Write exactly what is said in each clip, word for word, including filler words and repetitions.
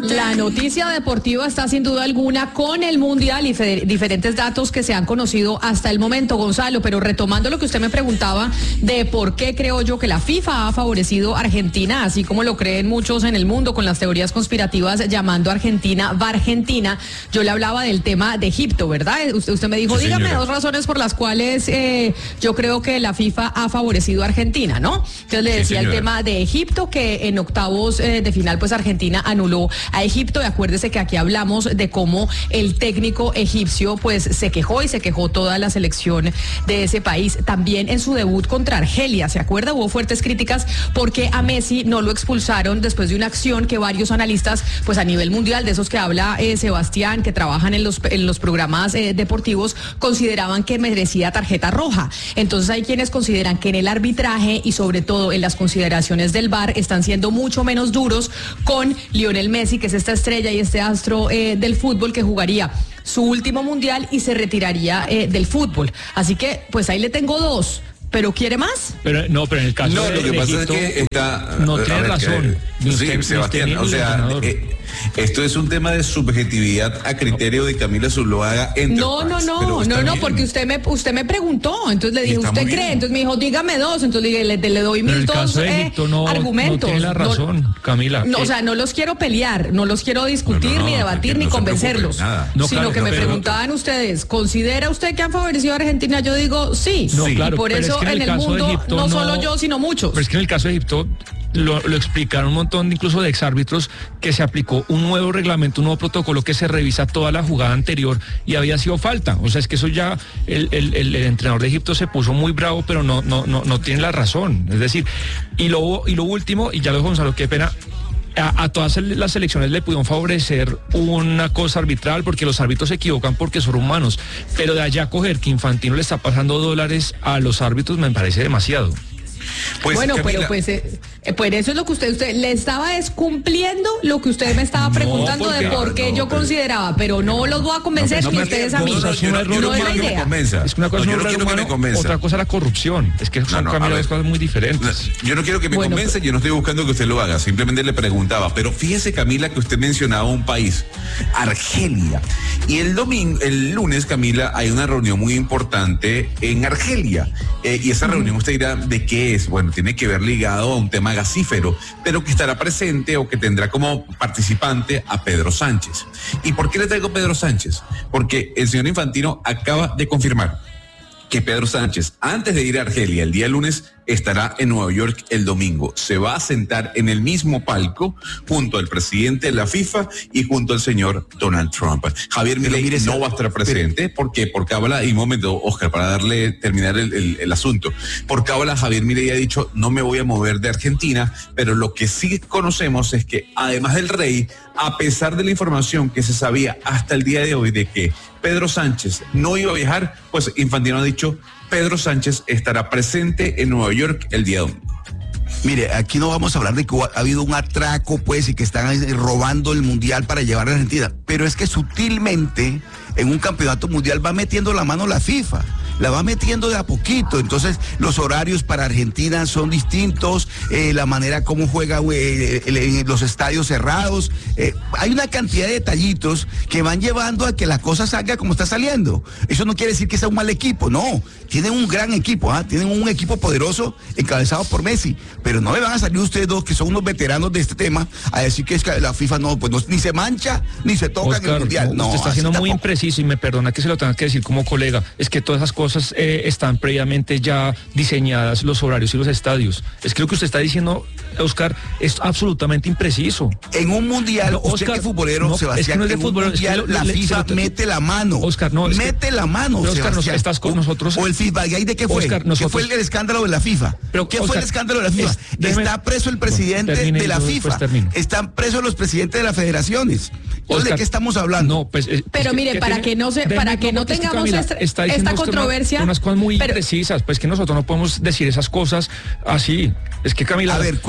La noticia deportiva está sin duda alguna con el Mundial y fe- diferentes datos que se han conocido hasta el momento, Gonzalo, pero retomando lo que usted me preguntaba de por qué creo yo que la FIFA ha favorecido a Argentina, así como lo creen muchos en el mundo con las teorías conspirativas llamando a Argentina va Argentina, yo le hablaba del tema de Egipto, ¿verdad? Usted, usted me dijo, sí, dígame dos razones por las cuales eh, yo creo que la FIFA ha favorecido a Argentina, ¿no? Entonces le decía sí, el tema de Egipto, que en octavos eh, de final pues Argentina anuló a Egipto, y acuérdese que aquí hablamos de cómo el técnico egipcio pues se quejó y se quejó toda la selección de ese país. También en su debut contra Argelia, ¿se acuerda? Hubo fuertes críticas porque a Messi no lo expulsaron después de una acción que varios analistas pues a nivel mundial, de esos que habla eh, Sebastián, que trabajan en los, en los programas eh, deportivos, consideraban que merecía tarjeta roja. Entonces hay quienes consideran que en el arbitraje y sobre todo en las consideraciones del V A R están siendo mucho menos duros con Lionel Messi, que es esta estrella y este astro eh, del fútbol que jugaría su último mundial y se retiraría eh, del fútbol. Así que, pues ahí le tengo dos. ¿Pero quiere más? Pero no, pero en el caso no, de lo que de pasa Egipto, es que está no tiene ver, razón. Que, usted, sí, Sebastián, o sea, eh, esto es un tema de subjetividad a criterio de Camila Zuluaga. No, no, no, no, no, porque usted me usted me preguntó, entonces le dije, ¿usted cree? Entonces me dijo, dígame dos, entonces le, dije, le, le doy mis dos eh, no, argumentos. No tiene la razón, no, Camila. No, eh, o sea, no los quiero pelear, no los quiero discutir, no, no, no, ni debatir, ni no convencerlos, no, sino claro, que no, me preguntaban ustedes, ¿considera usted que han favorecido a Argentina? Yo digo, sí, no, sí. Claro, y por eso es que en el, el mundo, Egipto, no solo yo, sino muchos. Pero es que en el caso de Egipto Lo, lo explicaron un montón, incluso de exárbitros, que se aplicó un nuevo reglamento, un nuevo protocolo que se revisa toda la jugada anterior y había sido falta. O sea, es que eso ya el, el, el, el entrenador de Egipto se puso muy bravo, pero no, no, no, no tiene la razón. Es decir, y lo, y lo último, y ya lo Gonzalo, qué pena. A, a todas las selecciones le pudieron favorecer una cosa arbitral porque los árbitros se equivocan porque son humanos, pero de allá a coger que Infantino le está pasando dólares a los árbitros me parece demasiado. Pues, bueno, Camila, pero pues, eh, pues eso es lo que usted, usted le estaba descumpliendo lo que usted me estaba preguntando no, porque, de por qué no, yo pero, consideraba, pero no los voy a convencer no, ni ustedes a mí. No, no, no, no, no es la idea. Es que una cosa no, es un error humano, otra cosa es la corrupción. Es que son no, no, dos cosas muy diferentes. Yo no quiero que me bueno, convenza, pues, yo no estoy buscando que usted lo haga, simplemente le preguntaba. Pero fíjese, Camila, que usted mencionaba un país, Argelia. Y el domingo, el lunes, Camila, hay una reunión muy importante en Argelia. Eh, y esa uh-huh. reunión usted dirá, ¿de qué es? Bueno, tiene que ver ligado a un tema gasífero, pero que estará presente o que tendrá como participante a Pedro Sánchez. ¿Y por qué le traigo a Pedro Sánchez? Porque el señor Infantino acaba de confirmar que Pedro Sánchez, antes de ir a Argelia el día lunes, estará en Nueva York el domingo. Se va a sentar en el mismo palco junto al presidente de la FIFA y junto al señor Donald Trump. Javier Milei no va a estar presente. ¿Por qué? Porque habla, y un momento, Oscar, para darle, terminar el, el, el asunto. Porque habla, Javier Milei ha dicho, no me voy a mover de Argentina, pero lo que sí conocemos es que, además del rey, a pesar de la información que se sabía hasta el día de hoy de que Pedro Sánchez no iba a viajar, pues Infantino ha dicho, Pedro Sánchez estará presente en Nueva York el día domingo. Mire, aquí no vamos a hablar de que ha habido un atraco, pues, y que están robando el mundial para llevar a Argentina, pero es que sutilmente en un campeonato mundial va metiendo la mano la FIFA. La va metiendo de a poquito, entonces los horarios para Argentina son distintos, eh, la manera como juega eh, eh, los estadios cerrados, eh, hay una cantidad de detallitos que van llevando a que la cosa salga como está saliendo. Eso no quiere decir que sea un mal equipo, no, tienen un gran equipo, ¿eh? Tienen un equipo poderoso encabezado por Messi, pero no me van a salir ustedes dos que son unos veteranos de este tema a decir que es que la FIFA no, pues no, ni se mancha, ni se toca Oscar, en el mundial. No, usted está siendo muy impreciso y me perdona que se lo tenga que decir como colega, es que todas esas cosas Cosas, eh, están previamente ya diseñadas, los horarios y los estadios. Es que lo que usted está diciendo, Oscar, es absolutamente impreciso. En un mundial, no, Oscar, que futbolero, no, Sebastián, es que no es de en futbolero, un mundial, es que lo, la le, FIFA lo, mete la mano. Oscar, no, mete que, la mano, pero Oscar, Sebastián. No, estás con nosotros. O el FIFA, ¿y ahí de qué fue? Oscar, nosotros, ¿Qué fue el escándalo de la FIFA? Pero, ¿Qué Oscar, fue el escándalo de la FIFA? Es, déjeme, está preso el presidente bueno, termine, de la FIFA. Están presos los presidentes de las federaciones. Oscar, ¿de qué estamos hablando? No, pues, eh, pero mire, que, para que, que no se, para que no tengamos Camila, esta, esta controversia, una, unas cosas muy pero, imprecisas, pues que nosotros no podemos decir esas cosas así. Es que Camila, a ver,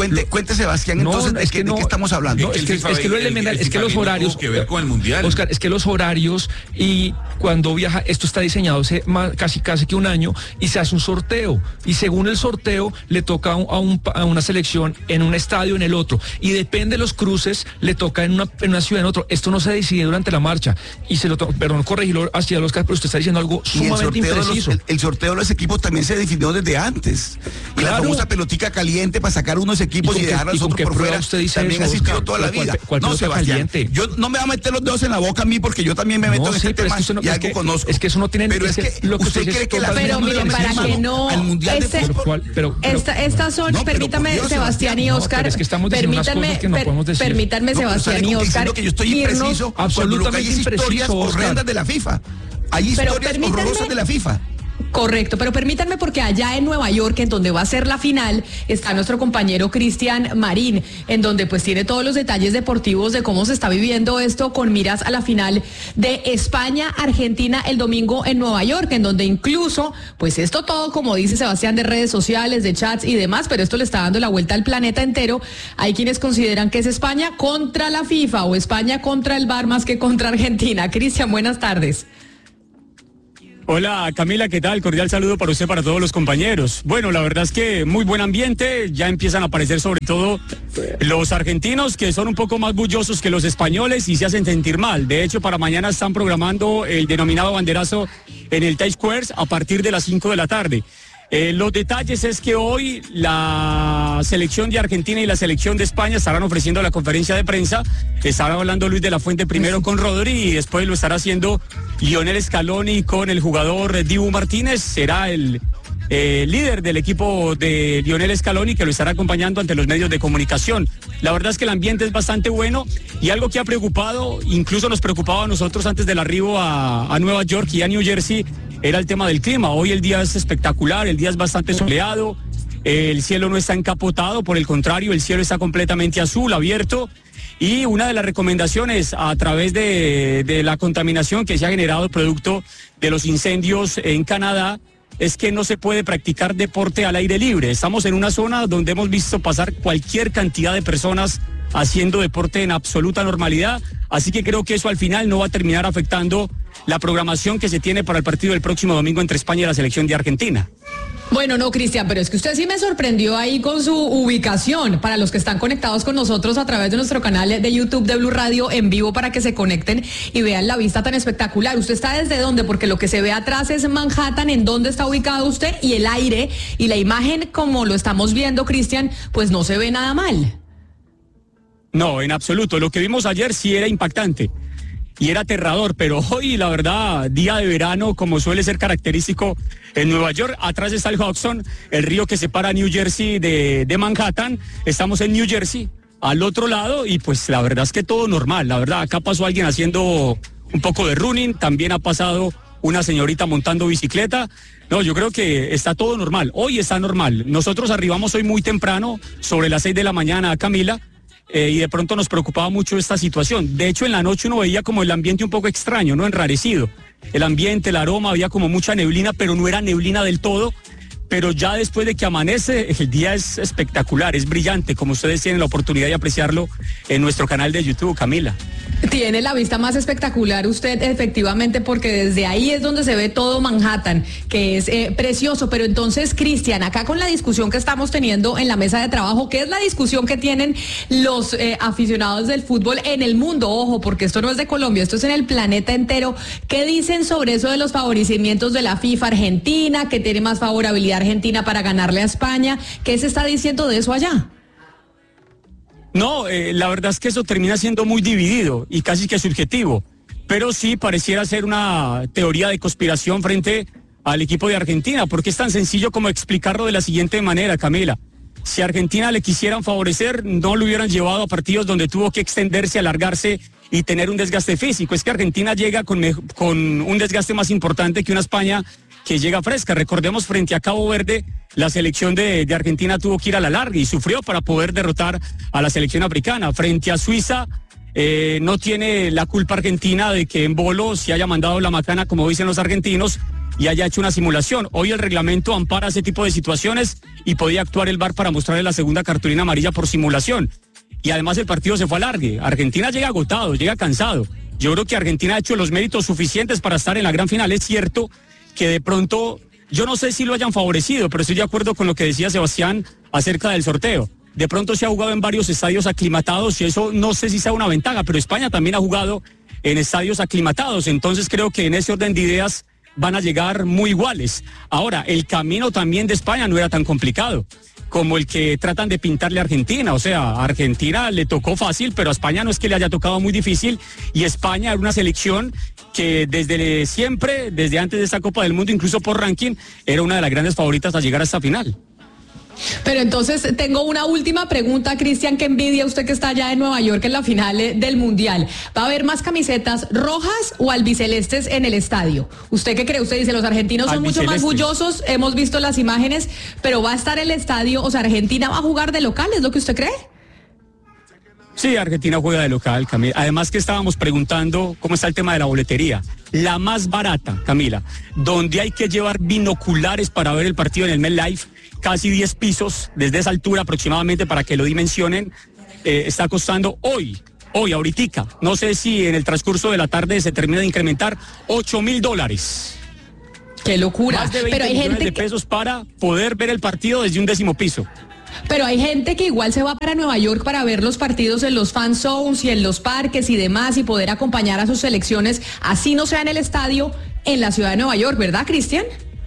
cuente, lo, cuente Sebastián, no, entonces, no, ¿de, es qué, que no, ¿de qué estamos hablando? No, es, que, FIFA, es que lo el, elemental, el, es que los horarios, que ver con el mundial. Oscar, es que los horarios y cuando viaja, esto está diseñado hace más, casi casi que un año y se hace un sorteo y según el sorteo le toca a, un, a, un, a una selección en un estadio, en el otro, y depende de los cruces, le toca en una, en una ciudad, en otro. Esto no se decide durante la marcha y se lo to- perdón, corregirlo hacia el Oscar, pero usted está diciendo algo Y el sumamente sorteo, de los, impreciso. el, el sorteo de los equipos también se definió desde antes. Y Claro. la famosa pelotica caliente para sacar unos equipos y, ¿Y con qué- dejar a y los con otros qué por prueba fuera. usted dice También ha eso, existido Oscar? toda la ¿Cuál- vida. cuál no, pelota Sebastián, caliente? yo no me voy a meter los dedos en la boca a mí porque yo también me meto No, en sí, este pero es tema que usted no- y es algo que- conozco. es que eso no tiene- Pero es es que que lo que usted usted cree dice que la totalmente Pero FIFA miren, no para llama que no... al mundial de este- fútbol. ¿Cuál? Pero, pero- Esta- estas son, No, pero permítame, por Dios, Sebastián y no, Oscar, pero es que estamos diciendo unas permítanme, cosas que no per- podemos decir. permítanme, No, pero Sebastián sale y como Oscar, diciendo que yo estoy irnos- impreciso, absolutamente cuando lo que hay es historias impreciso, Oscar. horrendas de la FIFA. Hay Pero historias permítanme- horrorosas de la FIFA. Correcto, pero permítanme porque allá en Nueva York, en donde va a ser la final, está nuestro compañero Cristian Marín, en donde pues tiene todos los detalles deportivos de cómo se está viviendo esto con miras a la final de España-Argentina el domingo en Nueva York, en donde incluso, pues esto todo, como dice Sebastián, de redes sociales, de chats y demás, pero esto le está dando la vuelta al planeta entero. Hay quienes consideran que es España contra la FIFA o España contra el V A R más que contra Argentina. Cristian, buenas tardes. Hola Camila, ¿qué tal? Cordial saludo para usted, para todos los compañeros. Bueno, la verdad es que muy buen ambiente, ya empiezan a aparecer sobre todo los argentinos que son un poco más bullosos que los españoles y se hacen sentir mal. De hecho, para mañana están programando el denominado banderazo en el Times Square a partir de las cinco de la tarde. Eh, los detalles es que hoy la selección de Argentina y la selección de España estarán ofreciendo la conferencia de prensa. Estará hablando Luis de la Fuente primero con Rodri y después lo estará haciendo Lionel Scaloni con el jugador Dibu Martínez. Será el eh, líder del equipo de Lionel Scaloni que lo estará acompañando ante los medios de comunicación. La verdad es que el ambiente es bastante bueno y algo que ha preocupado, incluso nos preocupaba a nosotros antes del arribo a, a Nueva York y a New Jersey, era el tema del clima. Hoy el día es espectacular, el día es bastante soleado, el cielo no está encapotado, por el contrario, el cielo está completamente azul, abierto. Y una de las recomendaciones a través de, de la contaminación que se ha generado producto de los incendios en Canadá es que no se puede practicar deporte al aire libre. Estamos en una zona donde hemos visto pasar cualquier cantidad de personas haciendo deporte en absoluta normalidad, así que creo que eso al final no va a terminar afectando la programación que se tiene para el partido del próximo domingo entre España y la selección de Argentina. Bueno, no, Cristian, pero es que usted sí me sorprendió ahí con su ubicación. Para los que están conectados con nosotros a través de nuestro canal de YouTube de Blue Radio en vivo para que se conecten y vean la vista tan espectacular. ¿Usted está desde dónde? Porque lo que se ve atrás es Manhattan, ¿en dónde está ubicado usted? Y el aire y la imagen, como lo estamos viendo, Cristian, pues no se ve nada mal. No, en absoluto. Lo que vimos ayer sí era impactante y era aterrador, pero hoy, la verdad, día de verano, como suele ser característico en Nueva York, atrás está el Hudson, el río que separa New Jersey de, de Manhattan. Estamos en New Jersey, al otro lado, y pues la verdad es que todo normal. La verdad, acá pasó alguien haciendo un poco de running, también ha pasado una señorita montando bicicleta. No, yo creo que está todo normal. Hoy está normal. Nosotros arribamos hoy muy temprano, sobre las seis de la mañana, a Camila, Eh, y de pronto nos preocupaba mucho esta situación. De hecho, en la noche uno veía como el ambiente un poco extraño, ¿no? Enrarecido. El ambiente, el aroma, había como mucha neblina, pero no era neblina del todo. Pero ya después de que amanece, el día es espectacular, es brillante, como ustedes tienen la oportunidad de apreciarlo en nuestro canal de YouTube, Camila. Tiene la vista más espectacular usted, efectivamente, porque desde ahí es donde se ve todo Manhattan, que es eh, precioso. Pero entonces, Cristian, acá con la discusión que estamos teniendo en la mesa de trabajo, ¿qué es la discusión que tienen los eh, aficionados del fútbol en el mundo? Ojo, porque esto no es de Colombia, esto es en el planeta entero. ¿Qué dicen sobre eso de los favorecimientos de la FIFA Argentina, que tiene más favorabilidad Argentina para ganarle a España? ¿Qué se está diciendo de eso allá? No, eh, la verdad es que eso termina siendo muy dividido y casi que subjetivo, pero sí pareciera ser una teoría de conspiración frente al equipo de Argentina, porque es tan sencillo como explicarlo de la siguiente manera, Camila. Si a Argentina le quisieran favorecer, no lo hubieran llevado a partidos donde tuvo que extenderse, alargarse y tener un desgaste físico. Es que Argentina llega con, con un desgaste más importante que una España que llega fresca. Recordemos, frente a Cabo Verde, la selección de, de Argentina tuvo que ir a la larga y sufrió para poder derrotar a la selección africana. Frente a Suiza, Eh, no tiene la culpa Argentina de que en Bolo se haya mandado la macana, como dicen los argentinos, y haya hecho una simulación. Hoy el reglamento ampara ese tipo de situaciones y podía actuar el V A R para mostrarle la segunda cartulina amarilla por simulación. Y además el partido se fue a alargue. Argentina llega agotado, llega cansado. Yo creo que Argentina ha hecho los méritos suficientes para estar en la gran final. Es cierto que de pronto, yo no sé si lo hayan favorecido, pero estoy de acuerdo con lo que decía Sebastián acerca del sorteo. De pronto se ha jugado en varios estadios aclimatados y eso no sé si sea una ventaja, pero España también ha jugado en estadios aclimatados. Entonces creo que en ese orden de ideas van a llegar muy iguales. Ahora, el camino también de España no era tan complicado como el que tratan de pintarle a Argentina. O sea, a Argentina le tocó fácil, pero a España no es que le haya tocado muy difícil, y España era una selección que desde siempre, desde antes de esta Copa del Mundo, incluso por ranking, era una de las grandes favoritas a llegar a esta final. Pero entonces tengo una última pregunta, Cristian, que envidia usted que está allá en Nueva York en la final del Mundial. ¿Va a haber más camisetas rojas o albicelestes en el estadio? ¿Usted qué cree? Usted dice, los argentinos son mucho más bullosos, hemos visto las imágenes, pero va a estar el estadio, o sea, Argentina va a jugar de local, ¿es lo que usted cree? Sí, Argentina juega de local, Camila. Además que estábamos preguntando cómo está el tema de la boletería. La más barata, Camila, donde hay que llevar binoculares para ver el partido en el MetLife, casi diez pisos, desde esa altura aproximadamente, para que lo dimensionen, eh, está costando hoy, hoy, ahoritica, no sé si en el transcurso de la tarde se termina de incrementar, ocho mil dólares. ¡Qué locura! Más de veinte Pero hay millones gente de pesos para poder ver el partido desde un décimo piso. Pero hay gente que igual se va para Nueva York para ver los partidos en los fan zones y en los parques y demás y poder acompañar a sus selecciones, así no sea en el estadio, en la ciudad de Nueva York, ¿verdad, Cristian?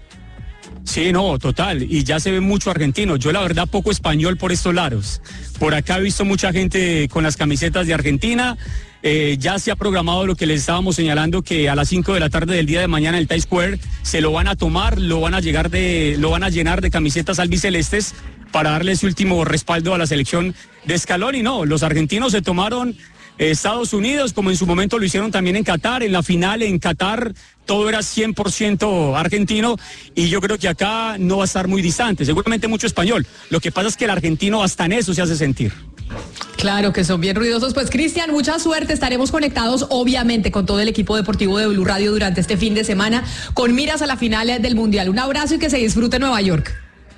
Sí, no, total, y ya se ve mucho argentino. Yo la verdad poco español por estos lados. Por acá he visto mucha gente con las camisetas de Argentina. Eh, ya se ha programado lo que les estábamos señalando, que a las cinco de la tarde del día de mañana en el Times Square se lo van a tomar, lo van a llegar de, lo van a llenar de camisetas albicelestes para darle ese último respaldo a la selección de Scaloni. No, los argentinos se tomaron eh, Estados Unidos, como en su momento lo hicieron también en Qatar. En la final en Qatar todo era cien por ciento argentino, y yo creo que acá no va a estar muy distante, seguramente mucho español. Lo que pasa es que el argentino hasta en eso se hace sentir. Claro que son bien ruidosos. Pues Cristian, mucha suerte. Estaremos conectados obviamente con todo el equipo deportivo de Blue Radio durante este fin de semana con miras a la final del Mundial. Un abrazo y que se disfrute Nueva York.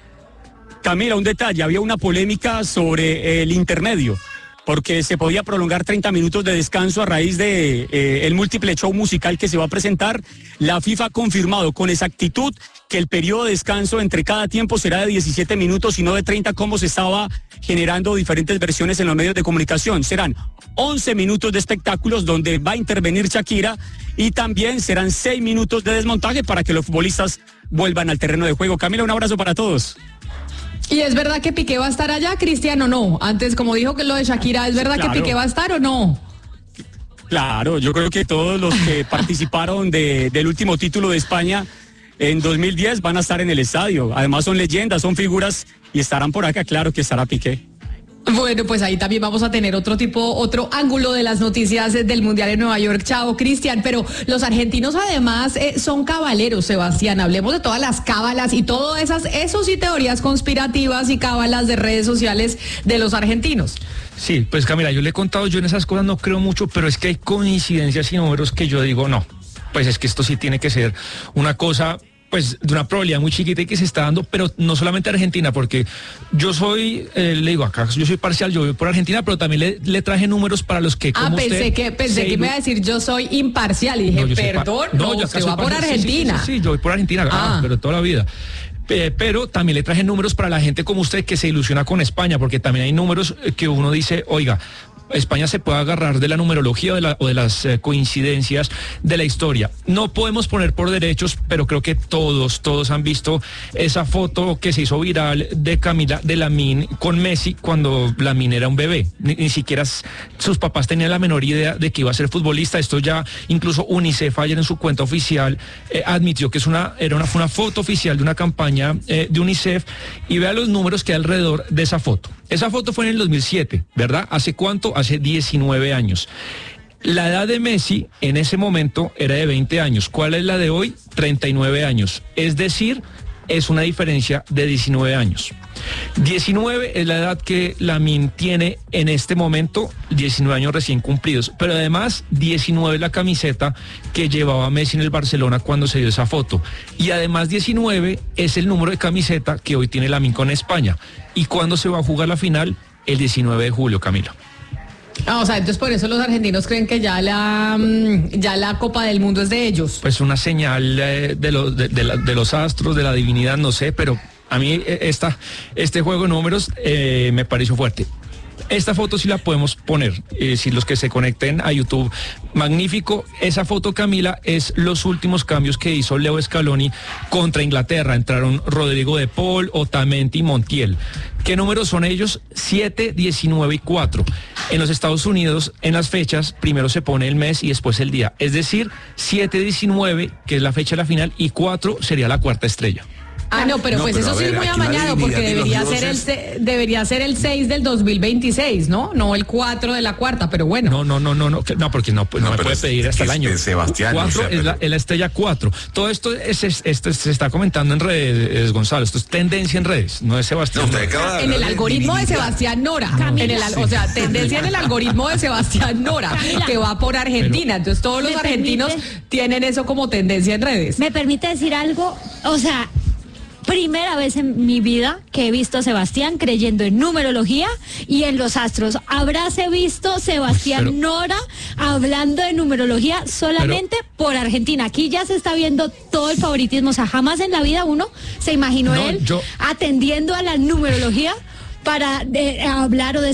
Camila, un detalle, había una polémica sobre el intermedio, porque se podía prolongar treinta minutos de descanso a raíz de eh, el múltiple show musical que se va a presentar. La FIFA ha confirmado con exactitud que el periodo de descanso entre cada tiempo será de diecisiete minutos y no de treinta, como se estaba generando diferentes versiones en los medios de comunicación. Serán once minutos de espectáculos donde va a intervenir Shakira, y también serán seis minutos de desmontaje para que los futbolistas vuelvan al terreno de juego. Camila, un abrazo para todos. ¿Y es verdad que Piqué va a estar allá, Cristian, o no? Antes, como dijo que lo de Shakira, ¿es verdad claro. que Piqué va a estar o no? Claro, yo creo que todos los que participaron de, del último título de España en dos mil diez van a estar en el estadio. Además son leyendas, son figuras, y estarán por acá, claro que estará Piqué. Bueno, pues ahí también vamos a tener otro tipo, otro ángulo de las noticias del Mundial en Nueva York. Chao, Cristian. Pero los argentinos además eh, son cabaleros, Sebastián. Hablemos de todas las cábalas y todas esas, esos y teorías conspirativas y cábalas de redes sociales de los argentinos. Sí, pues Camila, yo le he contado, yo en esas cosas no creo mucho, pero es que hay coincidencias y números que yo digo, no, pues es que esto sí tiene que ser una cosa, pues de una probabilidad muy chiquita y que se está dando, pero no solamente Argentina, porque yo soy, eh, le digo acá, yo soy parcial, yo voy por Argentina, pero también le, le traje números para los que como Ah, pensé usted, que pensé se, que me iba a decir yo soy imparcial y dije, no, perdón, par, no, no usted va por Argentina. Sí, sí, sí, sí, yo voy por Argentina, ah. Ah, pero toda la vida. Pero también le traje números para la gente como usted que se ilusiona con España, porque también hay números que uno dice, oiga, España se puede agarrar de la numerología o de, la, o de las eh, coincidencias de la historia. No podemos poner por derechos, pero creo que todos, todos han visto esa foto que se hizo viral de Camila, de Lamine con Messi cuando Lamine era un bebé. Ni, ni siquiera sus papás tenían la menor idea de que iba a ser futbolista. Esto ya incluso UNICEF ayer en su cuenta oficial eh, admitió que es una, era una, fue una foto oficial de una campaña eh, de UNICEF, y vea los números que hay alrededor de esa foto. Esa foto fue en el dos mil siete, ¿verdad? ¿Hace cuánto? Hace diecinueve años. La edad de Messi en ese momento era de veinte años. ¿Cuál es la de hoy? treinta y nueve años. Es decir, es una diferencia de diecinueve años. diecinueve es la edad que Lamine tiene en este momento, diecinueve años recién cumplidos, pero además diecinueve es la camiseta que llevaba Messi en el Barcelona cuando se dio esa foto, y además diecinueve es el número de camiseta que hoy tiene Lamine con España. ¿Y cuándo se va a jugar la final? El diecinueve de julio, Camila. Ah, o sea, entonces por eso los argentinos creen que ya la ya la Copa del Mundo es de ellos. Pues una señal eh, de, los, de, de, la, de los astros, de la divinidad, no sé, pero a mí esta, este juego de números eh, me pareció fuerte. Esta foto sí la podemos poner, eh, si los que se conecten a YouTube. Magnífico. Esa foto, Camila, es los últimos cambios que hizo Leo Scaloni contra Inglaterra. Entraron Rodrigo de Paul, Otamendi y Montiel. ¿Qué números son ellos? siete, diecinueve y cuatro. En los Estados Unidos, en las fechas, primero se pone el mes y después el día. Es decir, siete, diecinueve, que es la fecha de la final, y cuatro sería la cuarta estrella. Ah, no, pero No, pues pero eso a sí ver, es muy aquí la amañado, porque divinidad de los debería ser, el, dioses. se- debería ser el seis del dos mil veintiséis, ¿no? No el cuatro de la cuarta, pero bueno. No, no, no, no, no, que- no, porque no, pues, no, No, me pero puede es- pedir hasta es el año. de Sebastián, Cuatro o sea, es, la, pero- es la estrella cuatro. Todo esto es, es- esto se está comentando en redes, Gonzalo. Esto es tendencia en redes, no es Sebastián. No, usted acaba de En el hablar de algoritmo de divinidad. Sebastián Nora. En el, al- o sea, tendencia en el algoritmo de Sebastián Nora, Camila. que va por Argentina. Entonces todos los ¿Me argentinos permite? tienen eso como tendencia en redes. ¿Me permite decir algo? O sea, primera vez en mi vida que he visto a Sebastián creyendo en numerología y en los astros. Habráse visto Sebastián Pero- Nora hablando de numerología solamente por Argentina. Aquí ya se está viendo todo el favoritismo. O sea, jamás en la vida uno se imaginó No, él yo- atendiendo a la numerología para eh, hablar o